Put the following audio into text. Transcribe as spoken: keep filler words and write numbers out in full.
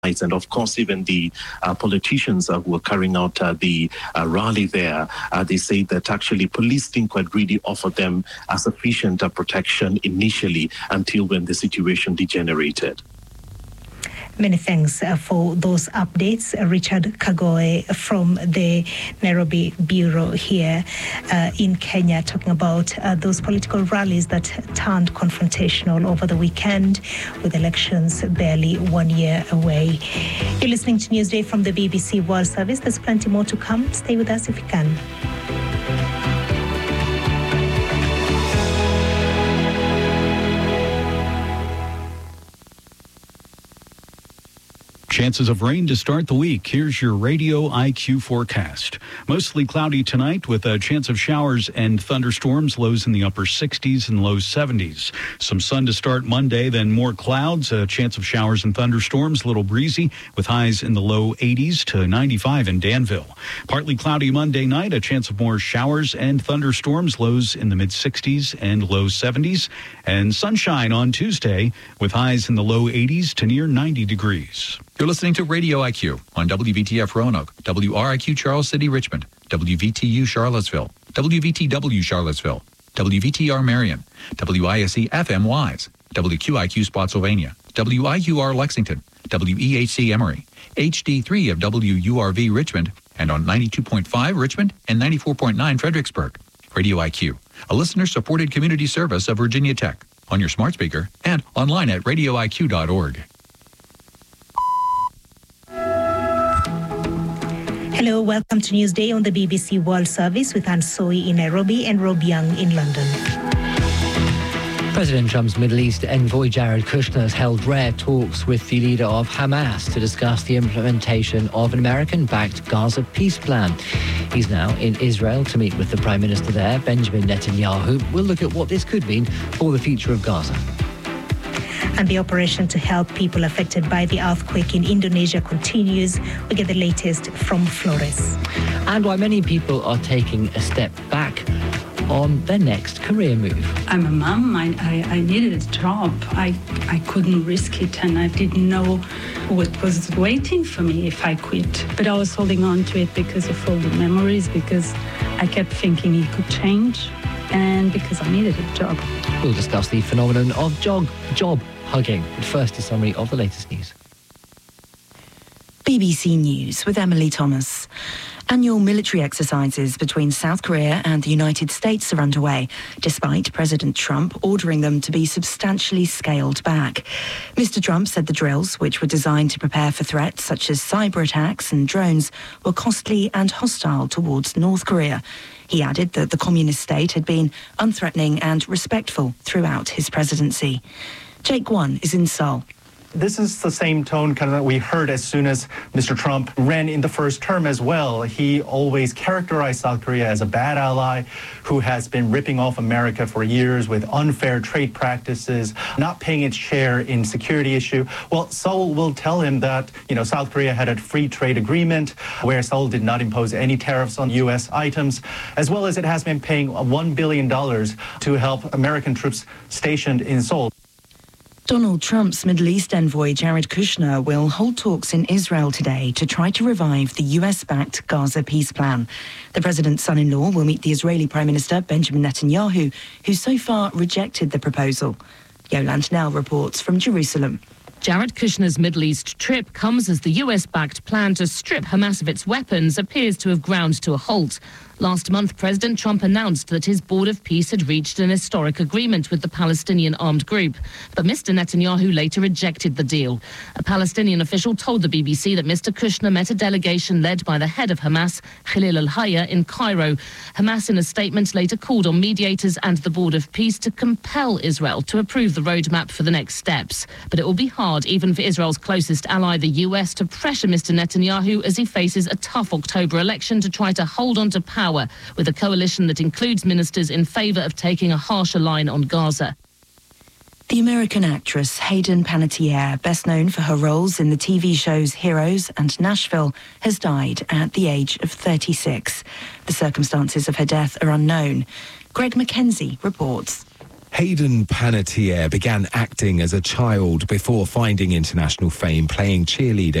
And of course, even the uh, politicians uh, who were carrying out uh, the uh, rally there, uh, they say that actually police didn't quite really offer them uh, sufficient uh, protection initially until when the situation degenerated. Many thanks uh, for those updates. Uh, Richard Kagoe from the Nairobi Bureau here uh, in Kenya, talking about uh, those political rallies that turned confrontational over the weekend with elections barely one year away. You're listening to Newsday from the B B C World Service. There's plenty more to come. Stay with us if you can. Chances of rain to start the week. Here's your Radio I Q forecast. Mostly cloudy tonight with a chance of showers and thunderstorms, lows in the upper sixties and low seventies. Some sun to start Monday, then more clouds, a chance of showers and thunderstorms, a little breezy with highs in the low eighties to ninety-five in Danville. Partly cloudy Monday night, a chance of more showers and thunderstorms, lows in the mid sixties and low seventies. And sunshine on Tuesday with highs in the low eighties to near ninety degrees. You're listening to Radio I Q on W V T F Roanoke, W R I Q Charles City Richmond, W V T U Charlottesville, W V T W Charlottesville, W V T R Marion, W I S E F M Wise, W Q I Q Spotsylvania, W I U R Lexington, W E H C Emory, H D three of W U R V Richmond, and on ninety-two point five Richmond and ninety-four point nine Fredericksburg. Radio I Q, a listener-supported community service of Virginia Tech, on your smart speaker and online at radio I Q dot org. Hello, welcome to Newsday on the B B C World Service with Anne Soy in Nairobi and Rob Young in London. President Trump's Middle East envoy Jared Kushner has held rare talks with the leader of Hamas to discuss the implementation of an American-backed Gaza peace plan. He's now in Israel to meet with the Prime Minister there, Benjamin Netanyahu. We'll look at what this could mean for the future of Gaza. And the operation to help people affected by the earthquake in Indonesia continues. We get the latest from Flores. And why many people are taking a step back on their next career move. I'm a mom. I, I, I needed a job. I, I couldn't risk it, and I didn't know what was waiting for me if I quit. But I was holding on to it because of all the memories, because I kept thinking it could change, and because I needed a job. We'll discuss the phenomenon of job, job hugging. But first, a summary of the latest news. B B C News with Emily Thomas. Annual military exercises between South Korea and the United States are underway, despite President Trump ordering them to be substantially scaled back. Mister Trump said the drills, which were designed to prepare for threats such as cyber attacks and drones, were costly and hostile towards North Korea. He added that the communist state had been unthreatening and respectful throughout his presidency. Jake One is in Seoul. This is the same tone kind of that we heard as soon as Mister Trump ran in the first term as well. He always characterized South Korea as a bad ally who has been ripping off America for years with unfair trade practices, not paying its share in security issue. Well, Seoul will tell him that, you know, South Korea had a free trade agreement where Seoul did not impose any tariffs on U S items, as well as it has been paying one billion dollars to help American troops stationed in Seoul. Donald Trump's Middle East envoy Jared Kushner will hold talks in Israel today to try to revive the U S-backed Gaza peace plan. The president's son-in-law will meet the Israeli Prime Minister Benjamin Netanyahu, who so far rejected the proposal. Yolande Nell reports from Jerusalem. Jared Kushner's Middle East trip comes as the U S-backed plan to strip Hamas of its weapons appears to have ground to a halt. Last month, President Trump announced that his Board of Peace had reached an historic agreement with the Palestinian armed group. But Mister Netanyahu later rejected the deal. A Palestinian official told the B B C that Mister Kushner met a delegation led by the head of Hamas, Khalil al-Hayya, in Cairo. Hamas, in a statement, later called on mediators and the Board of Peace to compel Israel to approve the roadmap for the next steps. But it will be hard, even for Israel's closest ally, the U S, to pressure Mister Netanyahu as he faces a tough October election to try to hold on to power with a coalition that includes ministers in favour of taking a harsher line on Gaza. The American actress Hayden Panettiere, best known for her roles in the T V shows Heroes and Nashville, has died at the age of thirty-six. The circumstances of her death are unknown. Greg Mackenzie reports. Hayden Panettiere began acting as a child before finding international fame playing cheerleader